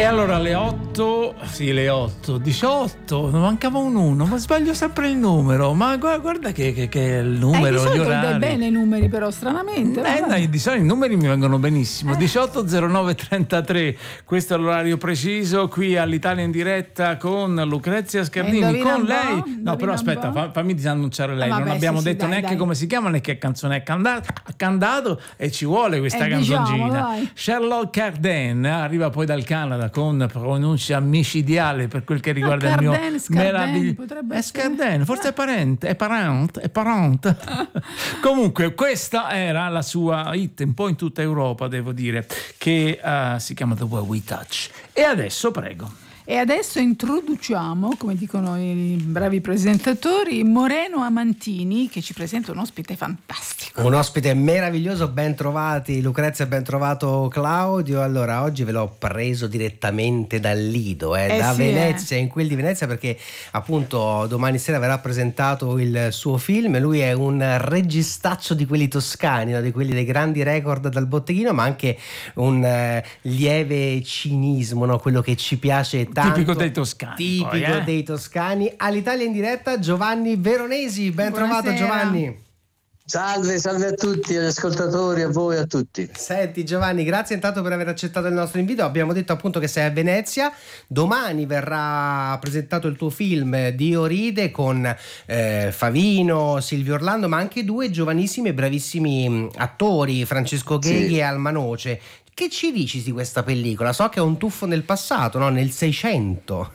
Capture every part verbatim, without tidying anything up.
E allora alle otto, sì le otto, diciotto, mancava un uno, ma sbaglio sempre il numero, ma guarda, guarda che, che, che è il numero, eh, gli orari. Dai bene i numeri però, stranamente. Eh, dai, di solito i numeri mi vengono benissimo. Eh. diciotto zero nove trentatré, questo è l'orario preciso, qui all'Italia in diretta con Lucrezia Scardini, con lei. No, però aspetta, fa, fammi disannunciare lei, ah, vabbè, non abbiamo sì, detto sì, neanche dai. come si chiama né che canzone è cantato, cantato e ci vuole questa eh, canzoncina. Diciamo, Charlotte Cardin arriva poi dal Canada con pronuncia micidiale per quel che riguarda no, Cardin, il mio meraviglioso è Scardin, forse è parente, è parente, è parente. Comunque questa era la sua hit un po' in tutta Europa, devo dire, che uh, si chiama The Way We Touch. E adesso prego. E adesso introduciamo, come dicono i bravi presentatori, Moreno Amantini, che ci presenta un ospite fantastico. Un ospite meraviglioso, ben trovati Lucrezia, ben trovato Claudio. Allora, oggi ve l'ho preso direttamente dal Lido, eh, eh da sì, Venezia, eh. in quel di Venezia, perché appunto domani sera verrà presentato il suo film. Lui è un registaccio di quelli toscani, no? Di quelli dei grandi record dal botteghino, ma anche un eh, lieve cinismo, no? Quello che ci piace tanto, tipico dei toscani, tipico poi, eh? dei toscani. All'Italia in diretta Giovanni Veronesi, ben Buonasera. trovato Giovanni. Salve, salve a tutti, agli ascoltatori, a voi, a tutti. Senti Giovanni, grazie intanto per aver accettato il nostro invito. Abbiamo detto appunto che sei a Venezia, domani verrà presentato il tuo film Dio ride con eh, Favino, Silvio Orlando, ma anche due giovanissimi e bravissimi attori, Francesco Gheghi sì. e Alma Noce. Che ci dici di questa pellicola? So che è un tuffo nel passato, no? Nel Seicento.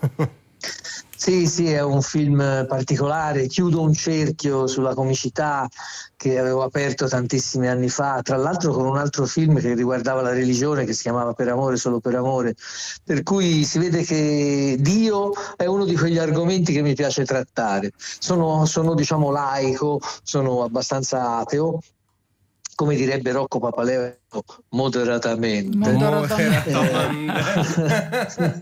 Sì, sì, è un film particolare, chiudo un cerchio sulla comicità che avevo aperto tantissimi anni fa, tra l'altro con un altro film che riguardava la religione che si chiamava Per amore, solo per amore, per cui si vede che Dio è uno di quegli argomenti che mi piace trattare. Sono, sono diciamo laico, sono abbastanza ateo, come direbbe Rocco Papaleo, moderatamente. moderatamente.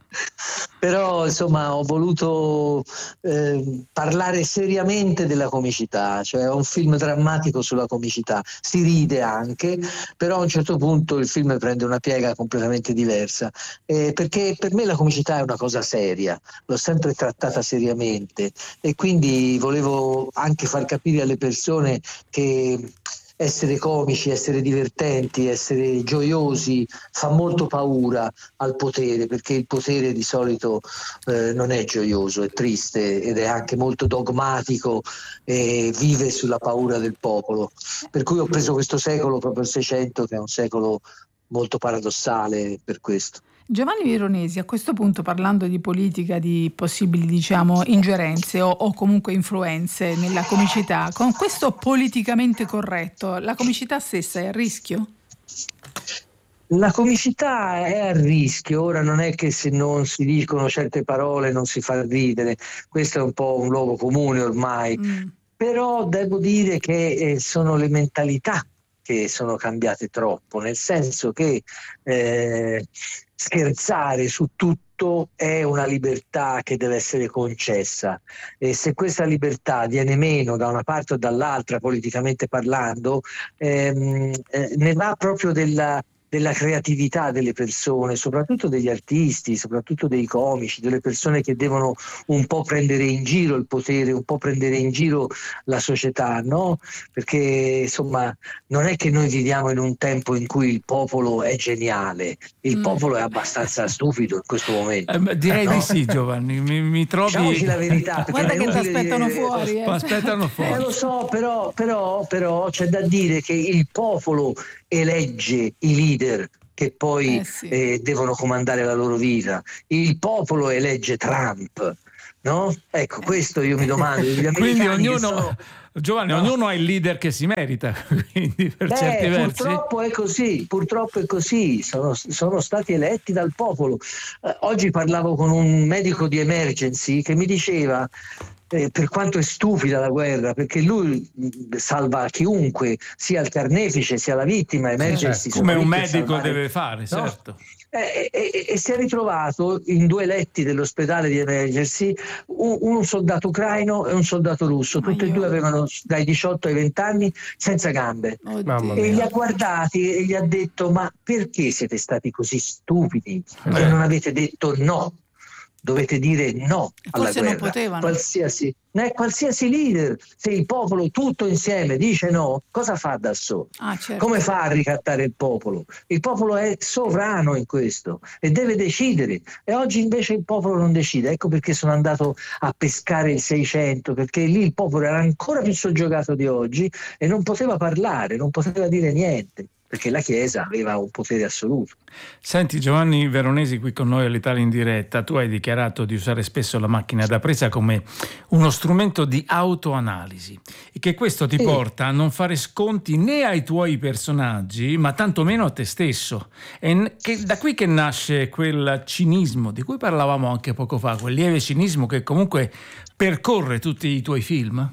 Però insomma ho voluto eh, parlare seriamente della comicità, cioè è un film drammatico sulla comicità, si ride anche, però a un certo punto il film prende una piega completamente diversa, eh, perché per me la comicità è una cosa seria, l'ho sempre trattata seriamente e quindi volevo anche far capire alle persone che essere comici, essere divertenti, essere gioiosi fa molto paura al potere, perché il potere di solito eh, non è gioioso, è triste ed è anche molto dogmatico e vive sulla paura del popolo. Per cui ho preso questo secolo, proprio il Seicento, che è un secolo molto paradossale per questo. Giovanni Veronesi, a questo punto, parlando di politica, di possibili diciamo ingerenze o, o comunque influenze nella comicità, con questo politicamente corretto, la comicità stessa è a rischio? La comicità è a rischio, ora non è che se non si dicono certe parole non si fa ridere, questo è un po' un luogo comune ormai, mm. però devo dire che eh, sono le mentalità che sono cambiate troppo, nel senso che eh, scherzare su tutto è una libertà che deve essere concessa e se questa libertà viene meno da una parte o dall'altra politicamente parlando ehm, eh, ne va proprio della della creatività delle persone, soprattutto degli artisti, soprattutto dei comici, delle persone che devono un po' prendere in giro il potere, un po' prendere in giro la società, no? Perché insomma non è che noi viviamo in un tempo in cui il popolo è geniale, il mm. popolo è abbastanza stupido in questo momento. Eh, direi no? di sì, Giovanni, mi, mi trovi... Diciamoci la verità. Guarda che ti aspettano dire... fuori. Eh. Aspettano fuori. Eh, lo so, però, però, però c'è da dire che il popolo elegge i leader che poi eh sì. eh, devono comandare la loro vita. Il popolo elegge Trump, no? Ecco, questo io mi domando. Quindi ognuno, sono... Giovanni, no. ognuno ha il leader che si merita, quindi per Beh, certi versi. Purtroppo è così, purtroppo è così, sono, sono stati eletti dal popolo. Eh, oggi parlavo con un medico di emergency che mi diceva eh, per quanto è stupida la guerra, perché lui salva chiunque, sia il carnefice sia la vittima, emergersi come un medico salvare, deve fare, no? Certo. E, e, e si è ritrovato in due letti dell'ospedale di Emergency un, un soldato ucraino e un soldato russo, tutti e due avevano dai diciotto ai venti anni, senza gambe. E li ha guardati e gli ha detto: ma perché siete stati così stupidi che non avete detto no? Dovete dire no alla Forse guerra. Non potevano. Qualsiasi, né, qualsiasi leader, se il popolo tutto insieme dice no, cosa fa da solo? Ah, certo. Come fa a ricattare il popolo? Il popolo è sovrano in questo e deve decidere, e oggi invece il popolo non decide. Ecco perché sono andato a pescare il seicento, perché lì il popolo era ancora più soggiogato di oggi e non poteva parlare, non poteva dire niente, perché la Chiesa aveva un potere assoluto. Senti, Giovanni Veronesi qui con noi all'Italia in diretta, tu hai dichiarato di usare spesso la macchina da presa come uno strumento di autoanalisi e che questo ti sì. porta a non fare sconti né ai tuoi personaggi, ma tantomeno a te stesso. E che, da qui che nasce quel cinismo di cui parlavamo anche poco fa, quel lieve cinismo che comunque percorre tutti i tuoi film?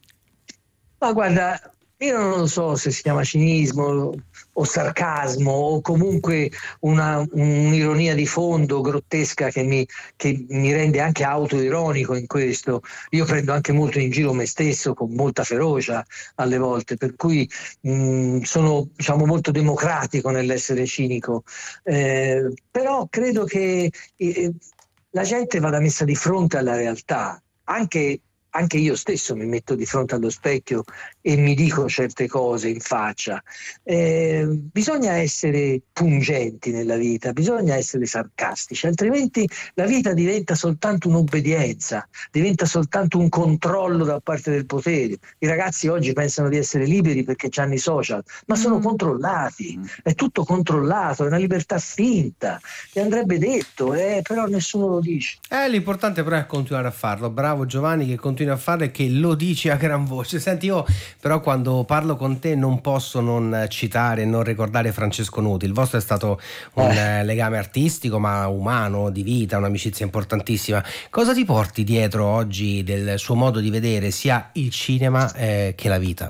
Ma guarda, io non lo so se si chiama cinismo o sarcasmo o comunque una, un'ironia di fondo grottesca che mi, che mi rende anche autoironico in questo. Io prendo anche molto in giro me stesso con molta ferocia alle volte, per cui mh, sono, diciamo, molto democratico nell'essere cinico, eh, però credo che eh, la gente vada messa di fronte alla realtà. Anche Anche io stesso mi metto di fronte allo specchio e mi dico certe cose in faccia. Eh, bisogna essere pungenti nella vita, bisogna essere sarcastici, altrimenti la vita diventa soltanto un'obbedienza, diventa soltanto un controllo da parte del potere. I ragazzi oggi pensano di essere liberi perché hanno i social, ma sono mm. controllati, è tutto controllato, è una libertà finta, che andrebbe detto, eh, però nessuno lo dice. Eh, l'importante però è continuare a farlo. Bravo Giovanni che continua a fare, che lo dici a gran voce. Senti, io però quando parlo con te non posso non citare, non ricordare Francesco Nuti. Il vostro è stato un eh. legame artistico ma umano, di vita, un'amicizia importantissima. Cosa ti porti dietro oggi del suo modo di vedere sia il cinema eh, che la vita?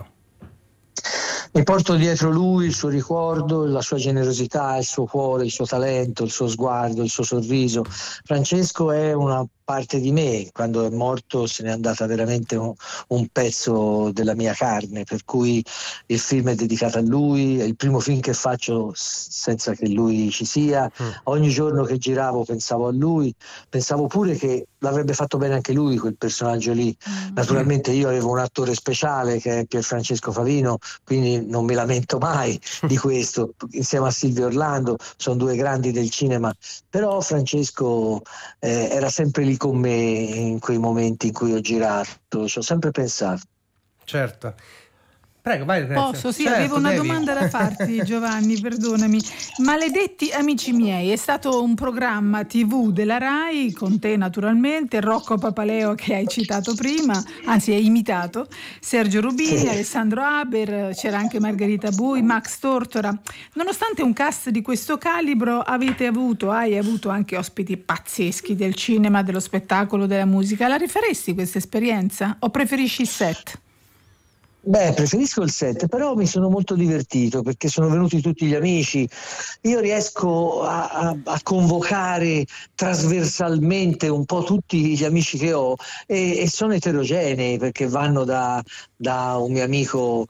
Mi porto dietro lui, il suo ricordo, la sua generosità, il suo cuore, il suo talento, il suo sguardo, il suo sorriso. Francesco è una parte di me, quando è morto se n'è andata veramente un, un pezzo della mia carne, per cui il film è dedicato a lui, è il primo film che faccio senza che lui ci sia. Mm. Ogni giorno che giravo pensavo a lui, pensavo pure che l'avrebbe fatto bene anche lui quel personaggio lì. Mm. Naturalmente io avevo un attore speciale che è Pierfrancesco Favino, quindi non mi lamento mai di questo, insieme a Silvio Orlando, sono due grandi del cinema, però Francesco eh, era sempre lì con me in quei momenti in cui ho girato, ci ho sempre pensato. Certo. Prego, vai. Posso? Sì, certo, avevo una devi. domanda da farti, Giovanni, perdonami. Maledetti amici miei, è stato un programma tivù della Rai, con te naturalmente, Rocco Papaleo che hai citato prima, anzi hai imitato, Sergio Rubini, sì. Alessandro Haber, c'era anche Margherita Bui, Max Tortora. Nonostante un cast di questo calibro, avete avuto, hai avuto anche ospiti pazzeschi del cinema, dello spettacolo, della musica. La rifaresti questa esperienza o preferisci il set? Beh, preferisco il set, però mi sono molto divertito perché sono venuti tutti gli amici. Io riesco a, a, a convocare trasversalmente un po' tutti gli amici che ho e, e sono eterogenei perché vanno da, da un mio amico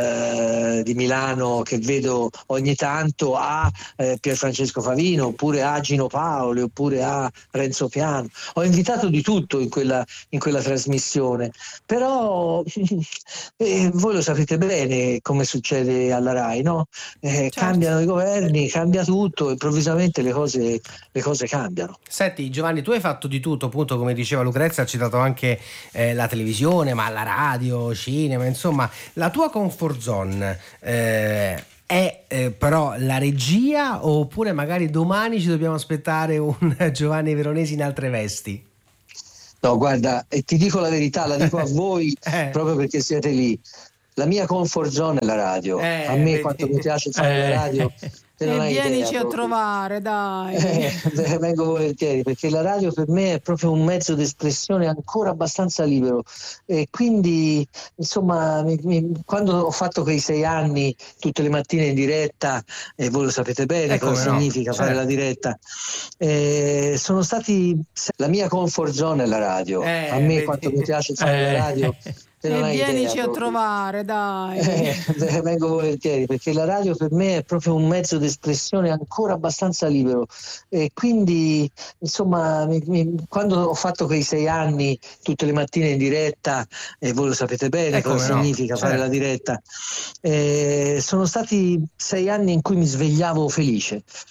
eh, di Milano che vedo ogni tanto a eh, Pierfrancesco Favino, oppure a Gino Paoli, oppure a Renzo Piano. Ho invitato di tutto in quella, in quella trasmissione, però eh, voi lo sapete bene come succede alla Rai, no? Eh, certo. Cambiano i governi, cambia tutto, improvvisamente le cose, le cose cambiano. Senti Giovanni, tu hai fatto di tutto, appunto, come diceva Lucrezia, ha citato anche eh, la televisione, ma la radio, cinema, insomma, la tua comfort zone eh, è eh, però la regia, oppure magari domani ci dobbiamo aspettare un Giovanni Veronesi in altre vesti? No, guarda, e ti dico la verità, la dico a voi eh. proprio perché siete lì. La mia comfort zone è la radio. Eh, a me vedi. Quanto mi piace fare eh. la radio te non e hai vienici idea, a trovare, dai. Eh, vengo volentieri, perché la radio per me è proprio un mezzo di espressione ancora abbastanza libero, e quindi insomma mi, mi, quando ho fatto quei sei anni tutte le mattine in diretta, e voi lo sapete bene eh, cosa no, significa certo. fare la diretta, eh, sono stati la mia comfort zone è la radio, eh, a me vedi. quanto mi piace fare eh. la radio. E vienici idea, a trovare, dai. Eh, vengo volentieri, perché la radio per me è proprio un mezzo di espressione ancora abbastanza libero, e quindi insomma mi, mi, quando ho fatto quei sei anni tutte le mattine in diretta, e voi lo sapete bene eh, cosa no, significa certo. fare la diretta, eh, sono stati sei anni in cui mi svegliavo felice,